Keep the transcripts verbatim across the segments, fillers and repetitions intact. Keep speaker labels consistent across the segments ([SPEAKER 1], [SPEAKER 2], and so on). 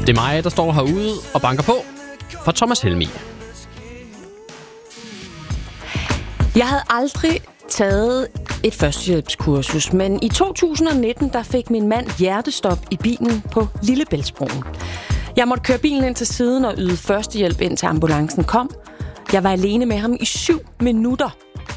[SPEAKER 1] Det er mig, der står herude og banker på for Thomas Helmig.
[SPEAKER 2] Jeg havde aldrig taget et førstehjælpskursus, men i to tusind nitten der fik min mand hjertestop i bilen på Lillebæltsbroen. Jeg måtte køre bilen ind til siden og yde førstehjælp, indtil ambulancen kom. Jeg var alene med ham i syv minutter.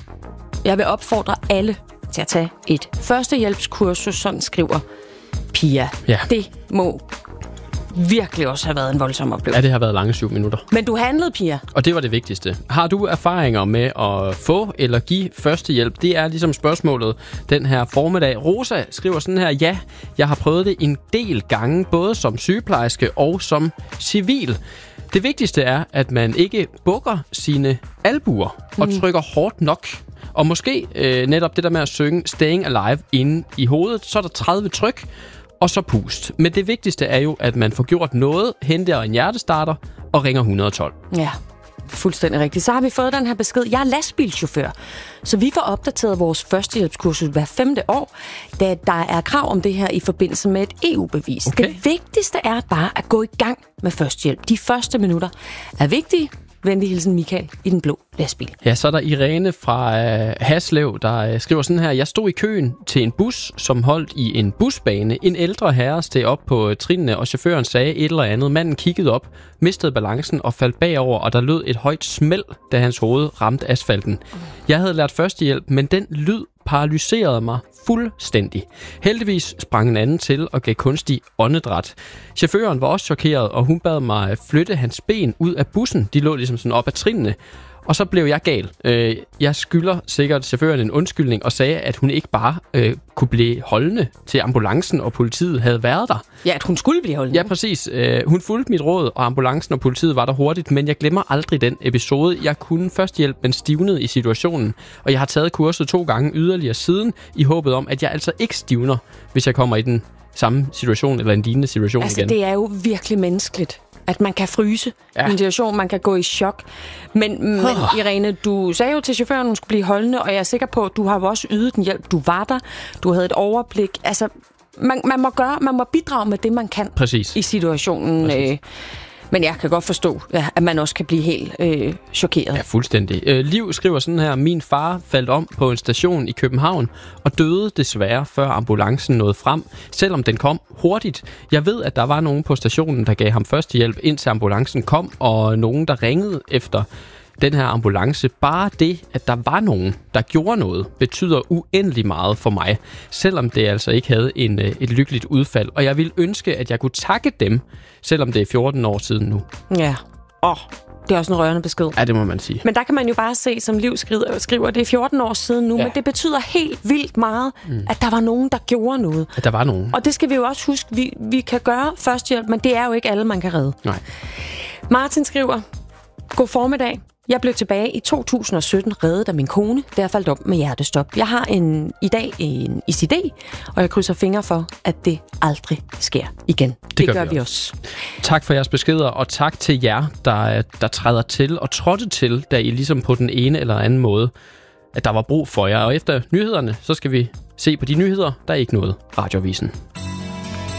[SPEAKER 2] Jeg vil opfordre alle til at tage et førstehjælpskursus, sådan skriver Pia.
[SPEAKER 1] Ja.
[SPEAKER 2] Det må virkelig også have været en voldsom oplevelse.
[SPEAKER 1] Ja, det har været lange syv minutter.
[SPEAKER 2] Men du handlede, Pia.
[SPEAKER 1] Og det var det vigtigste. Har du erfaringer med at få eller give førstehjælp? Det er ligesom spørgsmålet den her formiddag. Rosa skriver sådan her: ja, jeg har prøvet det en del gange, både som sygeplejerske og som civil. Det vigtigste er, at man ikke bukker sine albuer og mm. trykker hårdt nok. Og måske øh, netop det der med at synge Staying Alive inde i hovedet, så er der tredive tryk, og så pust. Men det vigtigste er jo, at man får gjort noget, henter en hjertestarter og ringer et et to.
[SPEAKER 2] Ja, fuldstændig rigtigt. Så har vi fået den her besked. Jeg er lastbilchauffør, så vi får opdateret vores førstehjælpskursus hver femte år, da der er krav om det her i forbindelse med et E U-bevis.
[SPEAKER 1] Okay.
[SPEAKER 2] Det vigtigste er bare at gå i gang med førstehjælp. De første minutter er vigtige. Venlig hilsen Michael i den blå lastbil.
[SPEAKER 1] Ja, så er der Irene fra øh, Haslev, der øh, skriver sådan her: jeg stod i køen til en bus, som holdt i en busbane. En ældre herre steg op på trinene, og chaufføren sagde et eller andet. Manden kiggede op, mistede balancen og faldt bagover, og der lød et højt smæld, da hans hoved ramte asfalten. Jeg havde lært førstehjælp, men den lyd paralyserede mig fuldstændig. Heldigvis sprang en anden til og gav kunstig åndedræt. Chaufføren var også chokeret, og hun bad mig flytte hans ben ud af bussen. De lå ligesom sådan op ad trinene. Og så blev jeg gal. Jeg skylder sikkert chaufføren en undskyldning og sagde, at hun ikke bare øh, kunne blive holdende til ambulancen og politiet havde været der.
[SPEAKER 2] Ja, at hun skulle blive holdende.
[SPEAKER 1] Ja, præcis. Hun fulgte mit råd, og ambulancen og politiet var der hurtigt, men jeg glemmer aldrig den episode. Jeg kunne først hjælpe, men stivnede i situationen, og jeg har taget kurset to gange yderligere siden, i håbet om, at jeg altså ikke stivner, hvis jeg kommer i den samme situation eller en lignende situation
[SPEAKER 2] altså,
[SPEAKER 1] igen.
[SPEAKER 2] Det er jo virkelig menneskeligt, at man kan fryse ja. i en situation, man kan gå i chok. Men, men oh. Irene, du sagde jo til chaufføren, at hun skulle blive holdende, og jeg er sikker på, at du har jo også ydet den hjælp. Du var der, du havde et overblik. Altså, man, man må gøre, man må bidrage med det, man kan
[SPEAKER 1] Præcis.
[SPEAKER 2] i situationen. Præcis. Øh, men jeg kan godt forstå, ja, at man også kan blive helt øh, chokeret.
[SPEAKER 1] Ja, fuldstændig. Øh, Liv skriver sådan her: min far faldt om på en station i København og døde desværre, før ambulancen nåede frem, selvom den kom hurtigt. Jeg ved, at der var nogen på stationen, der gav ham førstehjælp, indtil ambulancen kom, og nogen, der ringede efter den her ambulance. Bare det, at der var nogen, der gjorde noget, betyder uendelig meget for mig, selvom det altså ikke havde en, et lykkeligt udfald. Og jeg ville ønske, at jeg kunne takke dem, selvom det er fjorten år siden nu.
[SPEAKER 2] Ja, åh, det er også en rørende besked.
[SPEAKER 1] Ja, det må man sige.
[SPEAKER 2] Men der kan man jo bare se, som Liv skriver, skriver det er fjorten år siden nu, ja. Men det betyder helt vildt meget, mm. at der var nogen, der gjorde noget.
[SPEAKER 1] At der var nogen.
[SPEAKER 2] Og det skal vi jo også huske, vi, vi kan gøre førstehjælp, men det er jo ikke alle, man kan redde.
[SPEAKER 1] Nej.
[SPEAKER 2] Martin skriver: god formiddag. Jeg blev tilbage i to tusind sytten reddet af min kone, der faldt om med hjertestop. Jeg har en, i dag en I C D, og jeg krydser fingre for, at det aldrig sker igen. Det, det gør, gør vi også.
[SPEAKER 1] Tak for jeres beskeder, og tak til jer, der, der træder til og trådte til, da I ligesom på den ene eller anden måde, at der var brug for jer. Og efter nyhederne, så skal vi se på de nyheder, der er ikke noget Radioavisen.